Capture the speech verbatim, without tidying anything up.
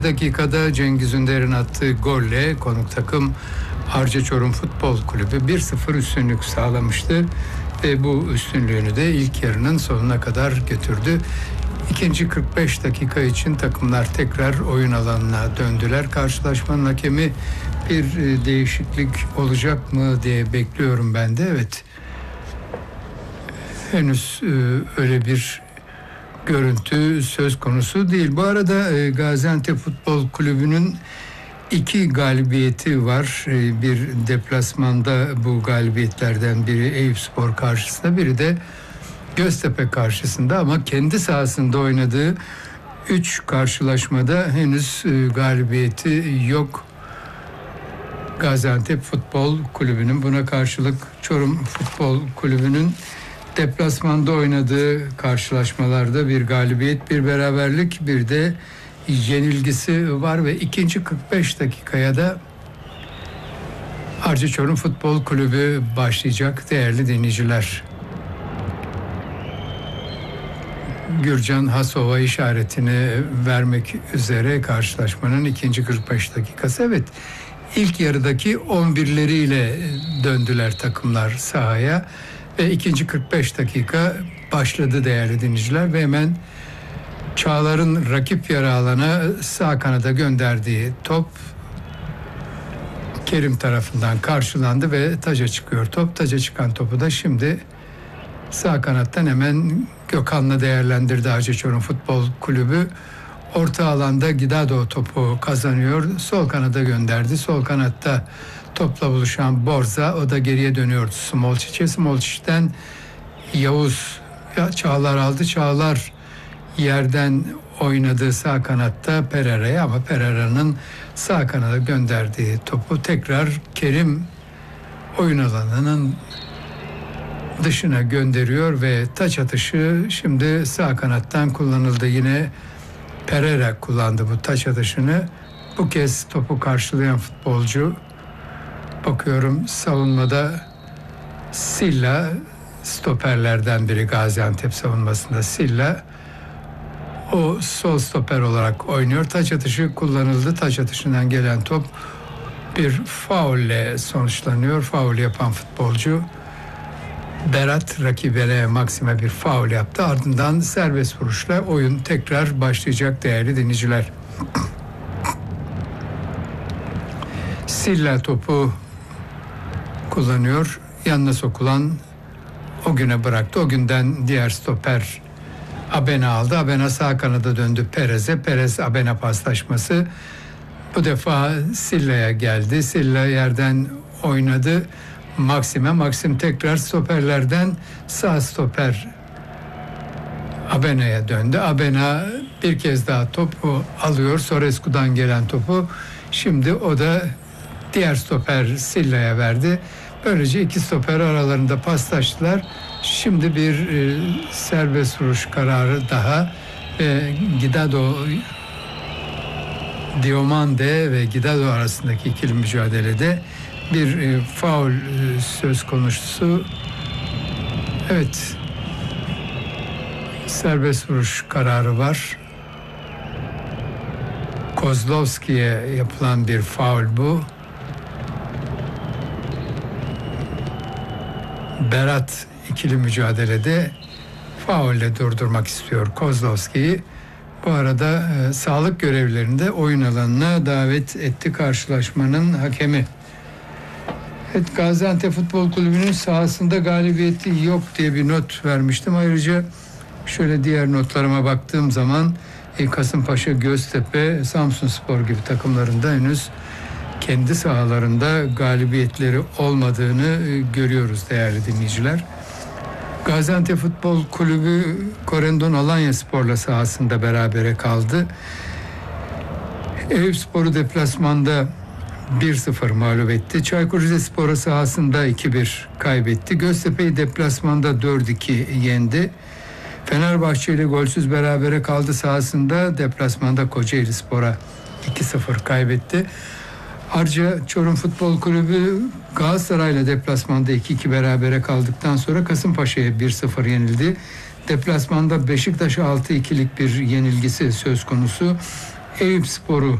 dakikada Cengiz Ünder'in attığı golle konuk takım Arca Çorum Futbol Kulübü bir sıfır üstünlük sağlamıştı ve bu üstünlüğünü de ilk yarının sonuna kadar götürdü. İkinci kırk beş dakika için takımlar tekrar oyun alanına döndüler. Karşılaşmanın hakemi bir değişiklik olacak mı diye bekliyorum ben de. Evet. Henüz öyle bir görüntü söz konusu değil. Bu arada Gaziantep Futbol Kulübü'nün iki galibiyeti var. Bir deplasmanda bu galibiyetlerden biri Eyüpspor karşısında, biri de Göztepe karşısında, ama kendi sahasında oynadığı üç karşılaşmada henüz galibiyeti yok Gaziantep Futbol Kulübü'nün. Buna karşılık Çorum Futbol Kulübü'nün deplasmanda oynadığı karşılaşmalarda bir galibiyet, bir beraberlik, bir de yenilgisi var ve ikinci kırk beş dakikaya da Arca Çorum Futbol Kulübü başlayacak değerli dinleyiciler. Gürcan Hasova işaretini vermek üzere karşılaşmanın ikinci kırk beş dakikası. Evet, ilk yarıdaki on birleriyle döndüler takımlar sahaya ve ikinci kırk beş dakika başladı değerli dinleyiciler ve hemen Çağlar'ın rakip yarı alana sağ kanada gönderdiği top Kerim tarafından karşılandı ve taca çıkıyor top. Taca çıkan topu da şimdi sağ kanattan hemen Gökhan'la değerlendirdi Arca Çorum Futbol Kulübü. Orta alanda Gidado topu kazanıyor. Sol kanada gönderdi. Sol kanatta topla buluşan Borza, o da geriye dönüyordu Smolčić'e. Smolčić'ten Yavuz, ya Çağlar aldı. Çağlar yerden oynadığı sağ kanatta Pereira'ya, ama Pereira'nın sağ kanada gönderdiği topu tekrar Kerim oyun alanının dışına gönderiyor ve taç atışı şimdi sağ kanattan kullanıldı. Yine Pereira kullandı bu taç atışını. Bu kez topu karşılayan futbolcu, bakıyorum savunmada Silla, stoperlerden biri Gaziantep savunmasında Silla, o sol stoper olarak oynuyor. Taç atışı kullanıldı. Taç atışından gelen top bir faulle sonuçlanıyor. Faul yapan futbolcu Berat rakibine Maxime bir faul yaptı. Ardından serbest vuruşla oyun tekrar başlayacak değerli dinleyiciler. Silla topu kullanıyor. Yanına sokulan o güne bıraktı. O günden diğer stoper Abena aldı. Abena sağ kanada döndü Perez'e. Perez Abena paslaşması. Bu defa Silla'ya geldi. Silla yerden oynadı Maxime. Maxim tekrar stoperlerden sağ stoper Abena'ya döndü. Abena bir kez daha topu alıyor. Sorescu'dan gelen topu şimdi o da diğer stoper Silla'ya verdi. Böylece iki stoper aralarında paslaştılar. Şimdi bir e, serbest vuruş kararı daha ve Gidado, Diomande ve Gidado arasındaki ikili mücadelede bir e, faul e, söz konusu. Evet, serbest vuruş kararı var. Kozlovski'ye yapılan bir faul bu. Berat ikili mücadelede faulle durdurmak istiyor Kozlovski'yi. Bu arada e, sağlık görevlilerini de oyun alanına davet etti karşılaşmanın hakemi. Evet, Gaziantep Futbol Kulübü'nün sahasında galibiyeti yok diye bir not vermiştim. Ayrıca şöyle diğer notlarıma baktığım zaman e, Kasımpaşa, Göztepe, Samsunspor gibi takımlarında henüz kendi sahalarında galibiyetleri olmadığını e, görüyoruz değerli dinleyiciler. Gaziantep Futbol Kulübü Korendon Alanyaspor'la sahasında berabere kaldı. Eyüpspor'u deplasmanda bir sıfır mağlup etti. Çaykur Rizespor'u sahasında iki bir kaybetti. Göztepe'yi deplasmanda dört iki yendi. Fenerbahçe ile golsüz berabere kaldı sahasında. Deplasmanda Kocaelispor'a iki sıfır kaybetti. Arca Çorum Futbol Kulübü Galatasaray'la deplasmanda iki iki berabere kaldıktan sonra Kasımpaşa'ya bir sıfır yenildi. Deplasmanda Beşiktaş'a altı ikilik bir yenilgisi söz konusu. Eyüp Spor'u